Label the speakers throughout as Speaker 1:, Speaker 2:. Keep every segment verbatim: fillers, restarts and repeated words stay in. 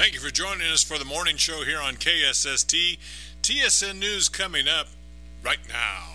Speaker 1: Thank you for joining us for the morning show here on K S S T. T S N News coming up right now.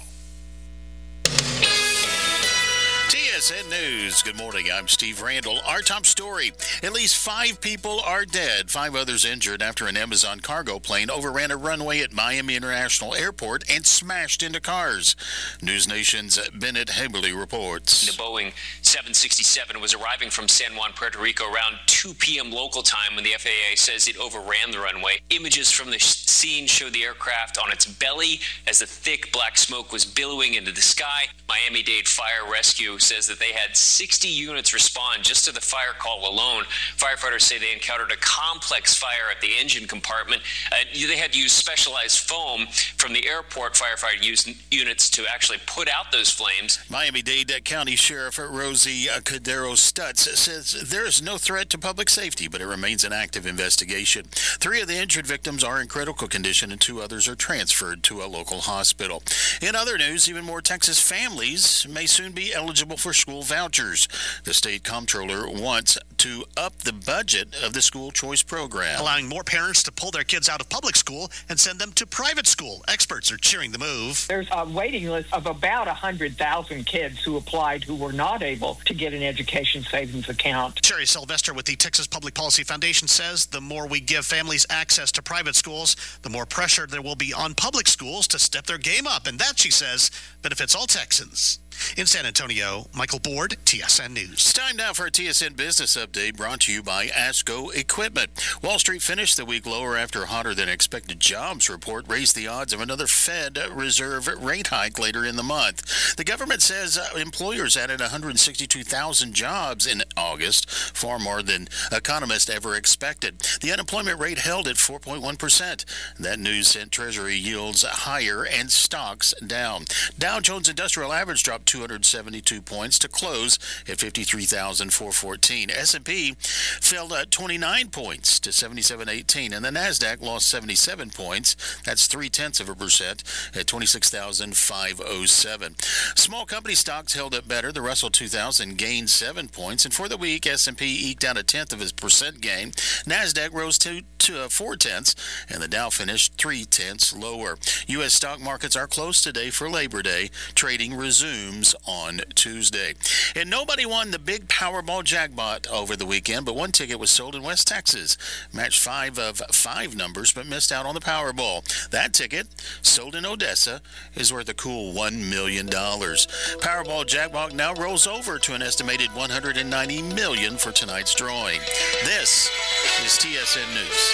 Speaker 2: T S N News. Good morning. I'm Steve Randall. Our top story. At least five people are dead, five others injured after an Amazon cargo plane overran a runway at Miami International Airport and smashed into cars. News Nation's Bennett Haberly reports.
Speaker 3: The Boeing seven sixty-seven was arriving from San Juan, Puerto Rico around two p.m. local time when the F A A says it overran the runway. Images from the scene show the aircraft on its belly as the thick black smoke was billowing into the sky. Miami-Dade Fire Rescue says that they had sixty units respond just to the fire call alone. Firefighters say they encountered a complex fire at the engine compartment. Uh, they had to use specialized foam from the airport firefighter use units to actually put out those flames.
Speaker 2: Miami-Dade County Sheriff Rosie Cordero Stutz says there is no threat to public safety, but it remains an active investigation. Three of the injured victims are in critical condition and two others are transferred to a local hospital. In other news, even more Texas families may soon be eligible for school vouchers. The state comptroller wants to up the budget of the school choice program,
Speaker 4: allowing more parents to pull their kids out of public school and send them to private school. Experts are cheering the move.
Speaker 5: There's a waiting list of about one hundred thousand kids who applied who were not able to get an education savings account.
Speaker 4: Sherry Sylvester with the Texas Public Policy Foundation says the more we give families access to private schools, the more pressure there will be on public schools to step their game up. And that, she says, benefits all Texans. In San Antonio, Michael Board, T S N News.
Speaker 2: It's time now for a T S N Business Update brought to you by ASCO Equipment. Wall Street finished the week lower after a hotter-than-expected jobs report raised the odds of another Fed Reserve rate hike later in the month. The government says uh, employers added one hundred sixty-two thousand jobs in August, far more than economists ever expected. The unemployment rate held at four point one percent. That news sent Treasury yields higher and stocks down. Dow Jones Industrial Average dropped two hundred seventy-two points to close at fifty-three thousand four hundred fourteen. S and P fell uh, twenty-nine points to seventy-seven eighteen, and the NASDAQ lost seventy-seven points. That's three-tenths of a percent at twenty-six thousand five hundred seven. Small company stocks held up better. The Russell two thousand gained seven points, and for the week, S and P eked out a tenth of its percent gain. NASDAQ rose to, to uh, four-tenths, and the Dow finished three-tenths lower. U S stock markets are closed today for Labor Day. Trading resumes on Tuesday. And nobody won the big Powerball jackpot over the weekend, but one ticket was sold in West Texas. Matched five of five numbers, but missed out on the Powerball. That ticket, sold in Odessa, is worth a cool one million dollars. Powerball jackpot now rolls over to an estimated one hundred ninety million dollars for tonight's drawing. This is T S N News.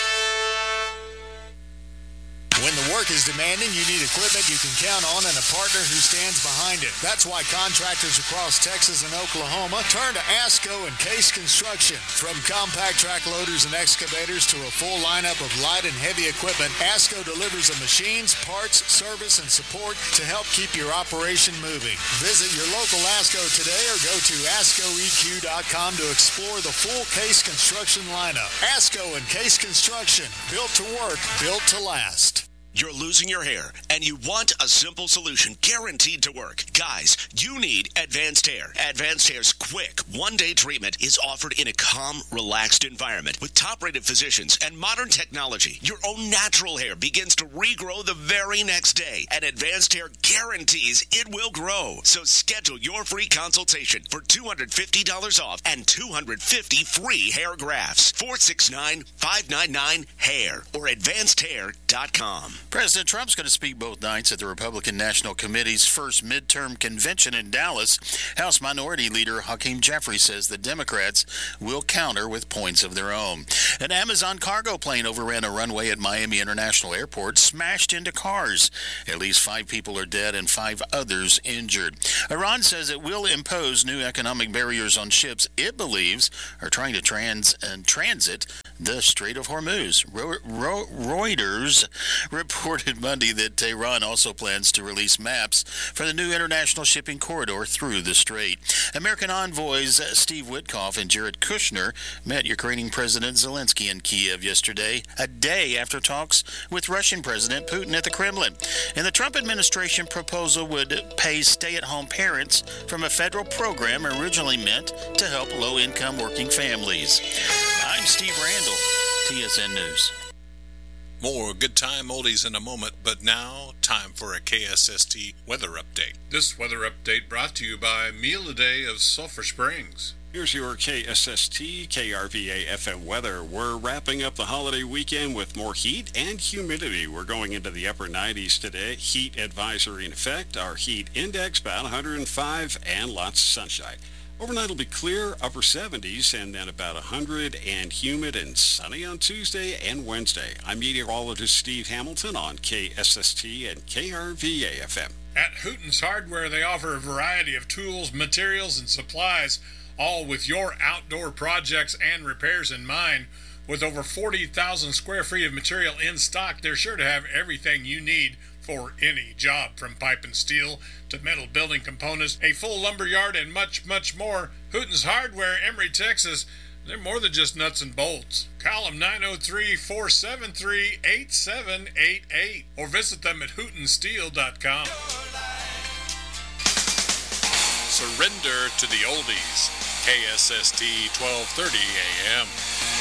Speaker 6: When the work is demanding, you need equipment you can count on and a partner who stands behind it. That's why contractors across Texas and Oklahoma turn to ASCO and Case Construction. From compact track loaders and excavators to a full lineup of light and heavy equipment, ASCO delivers the machines, parts, service, and support to help keep your operation moving. Visit your local ASCO today or go to asco e q dot com to explore the full Case Construction lineup. ASCO and Case Construction, built to work, built to last.
Speaker 7: You're losing your hair, and you want a simple solution guaranteed to work. Guys, you need Advanced Hair. Advanced Hair's quick, one-day treatment is offered in a calm, relaxed environment with top-rated physicians and modern technology. Your own natural hair begins to regrow the very next day, and Advanced Hair guarantees it will grow. So schedule your free consultation for two hundred fifty dollars off and two hundred fifty free hair grafts. four six nine, five nine nine, hair or advanced hair dot com.
Speaker 2: President Trump's going to speak both nights at the Republican National Committee's first midterm convention in Dallas. House Minority Leader Hakeem Jeffries says the Democrats will counter with points of their own. An Amazon cargo plane overran a runway at Miami International Airport, smashed into cars. At least five people are dead and five others injured. Iran says it will impose new economic barriers on ships it believes are trying to trans and transit the Strait of Hormuz. Ro- Ro- Reuters reported Monday that Tehran also plans to release maps for the new international shipping corridor through the strait. American envoys Steve Witkoff and Jared Kushner met Ukrainian President Zelensky in Kiev yesterday, a day after talks with Russian President Putin at the Kremlin. And the Trump administration proposal would pay stay-at-home parents from a federal program originally meant to help low-income working families. I'm Steve Randall. T S N News.
Speaker 1: More good time oldies in a moment, but now time for a K S S T weather update. This weather update brought to you by Meal a Day of Sulphur Springs.
Speaker 8: Here's your K S S T K R V A F M weather. We're wrapping up the holiday weekend with more heat and humidity. We're going into the upper nineties today. Heat advisory in effect. Our heat index about one hundred five and lots of sunshine. Overnight will be clear, upper seventies, and then about one hundred and humid and sunny on Tuesday and Wednesday. I'm meteorologist Steve Hamilton on K S S T and K R V A F M.
Speaker 1: At Hooten's Hardware, they offer a variety of tools, materials, and supplies, all with your outdoor projects and repairs in mind. With over forty thousand square feet of material in stock, they're sure to have everything you need for any job, from pipe and steel to metal building components, a full lumber yard, and much, much more. Hooten's Hardware, Emory, Texas. They're more than just nuts and bolts. Call them nine oh three, four seven three, eight seven eight eight or visit them at hooten steel dot com. Surrender to the oldies. K S S T twelve thirty A M.